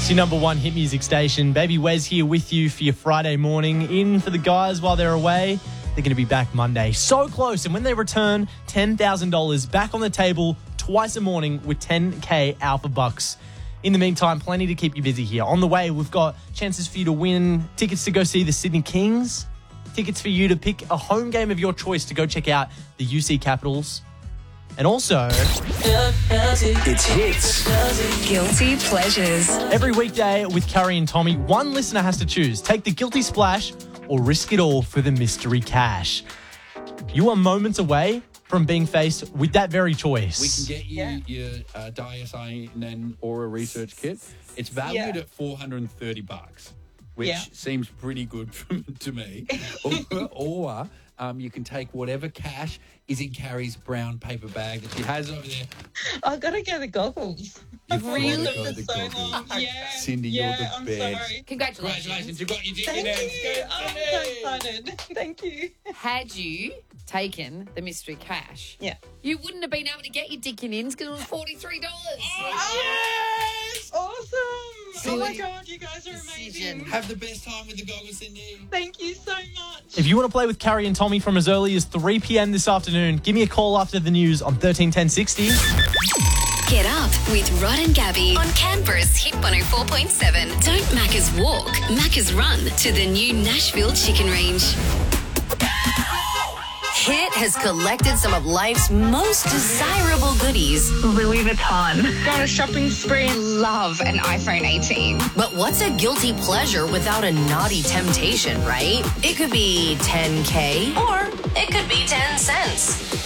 It's your number one hit music station. Baby Wes here with you for your Friday morning. In for the guys while they're away. They're going to be back Monday. So close. And when they return, $10,000 back on the table twice a morning with 10K Alpha Bucks. In the meantime, plenty to keep you busy here. On the way, we've got chances for you to win tickets to go see the Sydney Kings, tickets for you to pick a home game of your choice to go check out the UC Capitals. And also, It's Hits. Guilty pleasures. every weekday with Curry and Tommy, one listener has to choose. Take the guilty splash or risk it all for the mystery cash. You are moments away from being faced with that very choice. We can get you your DISIN Aura research kit. It's valued at $430, which seems pretty good to me. Or you can take whatever cash is in Carrie's brown paper bag that she has over there. I've got to get the goggles. You've really got to go for the so goggles. long. Yeah, Cindy, you're the I'm best. sorry. Congratulations. You got your Thank ticket. you. I'm so excited. Thank you. Had you taken the mystery cash, you wouldn't have been able to get your Dickens because it was $43. Yes! Awesome. Oh my Cindy. God, you guys are amazing. Have the best time with the goggles, Cindy. Thank you so much. If you want to play with Carrie and Tommy from as early as 3 p.m. this afternoon, give me a call after the news on 131060. Get up with Rod and Gabby on Canberra's Hit 104.7. Don't Macca's walk, Macca's run to the new Nashville Chicken Range. Hit has collected some of life's most desirable goodies. Louis Vuitton. Go on a shopping spree. Love an iPhone 18. But what's a guilty pleasure without a naughty temptation, right? It could be 10K or it could be 10 cents.